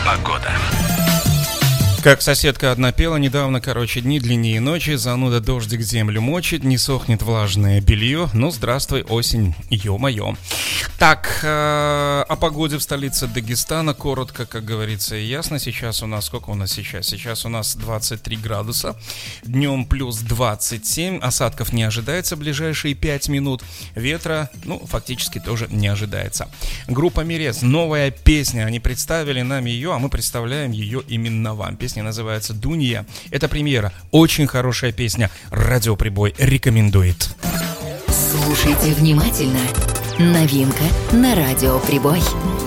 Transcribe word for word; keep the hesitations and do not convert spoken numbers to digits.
Погода. Как соседка одна пела недавно, короче, дни длиннее ночи, зануда дождик землю мочит, не сохнет влажное белье. Ну, здравствуй, осень, ё-моё. Так, э, о погоде в столице Дагестана, коротко, как говорится, и ясно. Сейчас у нас, сколько у нас сейчас? Сейчас у нас двадцать три градуса, днем плюс двадцать семь, осадков не ожидается в ближайшие пять минут, ветра, ну, фактически тоже не ожидается. Группа Мирес, новая песня, они представили нам ее, а мы представляем ее именно вам. Песня называется «Дунья». Это премьера. Очень хорошая песня. Радиоприбой рекомендует. Слушайте внимательно. Новинка на Радиоприбой.